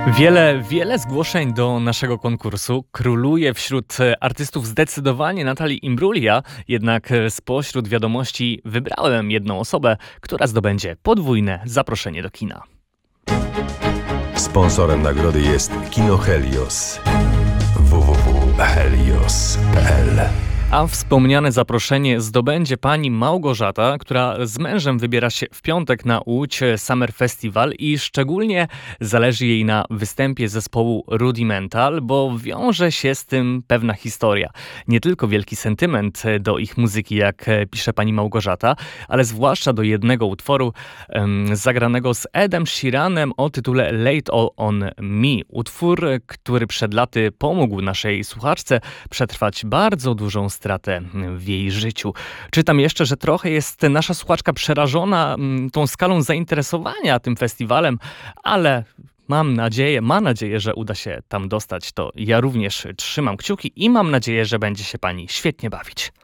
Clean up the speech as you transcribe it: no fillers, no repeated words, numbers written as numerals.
Wiele zgłoszeń do naszego konkursu. Króluje wśród artystów zdecydowanie Natalie Imbruglia, jednak spośród wiadomości wybrałem jedną osobę, która zdobędzie podwójne zaproszenie do kina. Sponsorem nagrody jest Kino Helios. www.helios.pl. A wspomniane zaproszenie zdobędzie pani Małgorzata, która z mężem wybiera się w piątek na Łódź Summer Festival i szczególnie zależy jej na występie zespołu Rudimental, bo wiąże się z tym pewna historia. Nie tylko wielki sentyment do ich muzyki, jak pisze pani Małgorzata, ale zwłaszcza do jednego utworu zagranego z Edem Sheeranem o tytule Late All On Me. Utwór, który przed laty pomógł naszej słuchaczce przetrwać bardzo dużą stratę w jej życiu. Czytam jeszcze, że trochę jest nasza słuchaczka przerażona tą skalą zainteresowania tym festiwalem, ale ma nadzieję, że uda się tam dostać. To ja również trzymam kciuki i mam nadzieję, że będzie się pani świetnie bawić.